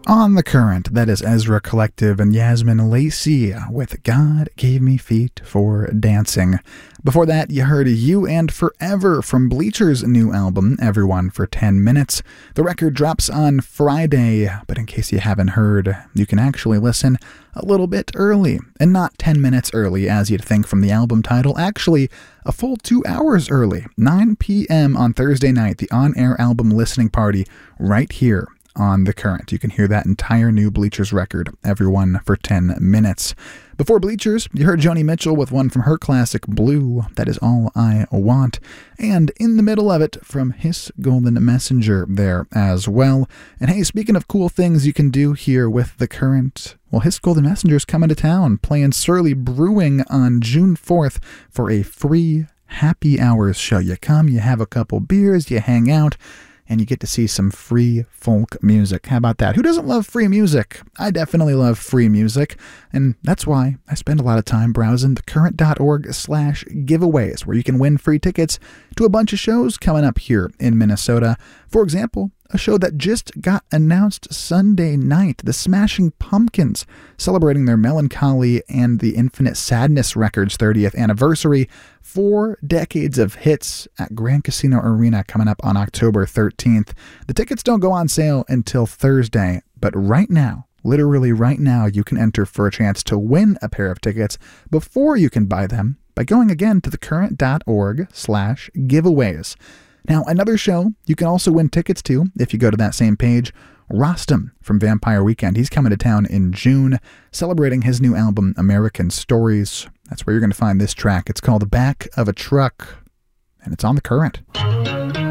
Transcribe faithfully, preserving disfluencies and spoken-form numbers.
On the Current, that is Ezra Collective and Yasmin Lacey with God Gave Me Feet for Dancing. Before that, you heard You and Forever from Bleacher's new album, Everyone for ten minutes. The record drops on Friday, but in case you haven't heard, you can actually listen a little bit early, and not ten minutes early as you'd think from the album title, actually a full two hours early, nine p.m. on Thursday night, the on-air album listening party right here on The Current. You can hear that entire new Bleachers record, Everyone for ten minutes. Before Bleachers, you heard Joni Mitchell with one from her classic Blue, That Is All I Want, and in the middle of it from Hiss Golden Messenger there as well. And hey, speaking of cool things you can do here with The Current, well, Hiss Golden Messenger's coming to town, playing Surly Brewing on June fourth for a free happy hours show. You come, you have a couple beers, you hang out, and you get to see some free folk music. How about that? Who doesn't love free music? I definitely love free music, and that's why I spend a lot of time browsing thecurrent.org slash giveaways, where you can win free tickets to a bunch of shows coming up here in Minnesota. For example, a show that just got announced Sunday night, the Smashing Pumpkins, celebrating their Melancholy and the Infinite Sadness Records thirtieth anniversary. Four decades of hits at Grand Casino Arena coming up on October thirteenth. The tickets don't go on sale until Thursday, but right now, literally right now, you can enter for a chance to win a pair of tickets before you can buy them by going again to thecurrent.org slash giveaways. Now, another show you can also win tickets to if you go to that same page, Rostam from Vampire Weekend. He's coming to town in June, celebrating his new album, American Stories. That's where you're going to find this track. It's called Back of a Truck, and it's on The Current.